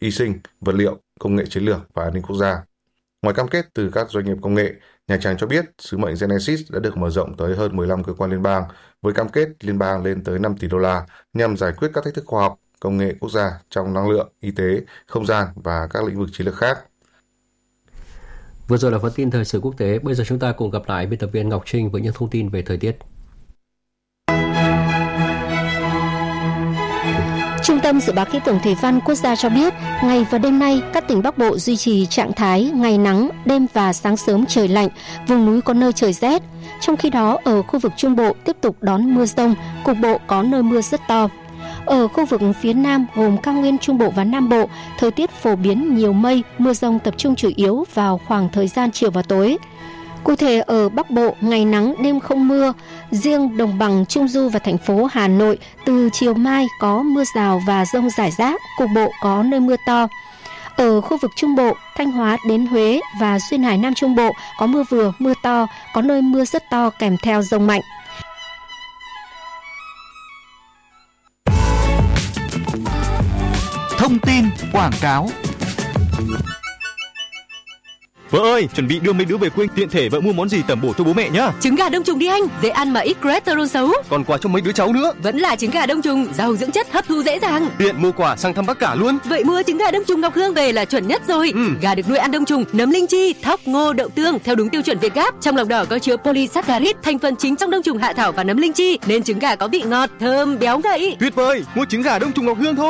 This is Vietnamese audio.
y sinh, vật liệu, công nghệ chiến lược và an ninh quốc gia. Ngoài cam kết từ các doanh nghiệp công nghệ, Nhà Trắng cho biết sứ mệnh Genesis đã được mở rộng tới hơn 15 cơ quan liên bang, với cam kết liên bang lên tới 5 tỷ đô la nhằm giải quyết các thách thức khoa học, công nghệ quốc gia trong năng lượng, y tế, không gian và các lĩnh vực chiến lược khác. Vừa rồi là phần tin thời sự quốc tế. Bây giờ chúng ta cùng gặp lại biên tập viên Ngọc Trinh với những thông tin về thời tiết. Trung tâm Dự báo Khí tượng Thủy văn Quốc gia cho biết, ngày và đêm nay, các tỉnh Bắc Bộ duy trì trạng thái ngày nắng, đêm và sáng sớm trời lạnh, vùng núi có nơi trời rét. Trong khi đó, ở khu vực Trung Bộ tiếp tục đón mưa rông, cục bộ có nơi mưa rất to. Ở khu vực phía Nam gồm cao nguyên Trung Bộ và Nam Bộ, thời tiết phổ biến nhiều mây, mưa rông tập trung chủ yếu vào khoảng thời gian chiều và tối. Cụ thể ở Bắc Bộ, ngày nắng, đêm không mưa. Riêng đồng bằng Trung Du và thành phố Hà Nội, từ chiều mai có mưa rào và dông rải rác, cục bộ có nơi mưa to. Ở khu vực Trung Bộ, Thanh Hóa đến Huế và Duyên Hải Nam Trung Bộ có mưa vừa, mưa to, có nơi mưa rất to kèm theo dông mạnh. Thông tin quảng cáo. Vợ ơi, chuẩn bị đưa mấy đứa về quê, tiện thể vợ mua món gì tẩm bổ cho bố mẹ nhá. Trứng gà đông trùng đi anh, dễ ăn mà ít cholesterol xấu. Còn quà cho mấy đứa cháu nữa. Vẫn là trứng gà đông trùng, giàu dưỡng chất, hấp thu dễ dàng. Tiện mua quà sang thăm bác cả luôn. Vậy mua trứng gà đông trùng Ngọc Hương về là chuẩn nhất rồi. Gà được nuôi ăn đông trùng, nấm linh chi, thóc, ngô, đậu tương theo đúng tiêu chuẩn Việt Gáp. Trong lòng đỏ có chứa polysaccharide, thành phần chính trong đông trùng hạ thảo và nấm linh chi, nên trứng gà có vị ngọt, thơm, béo ngậy. Tuyệt vời, mua trứng gà đông trùng Ngọc Hương thôi.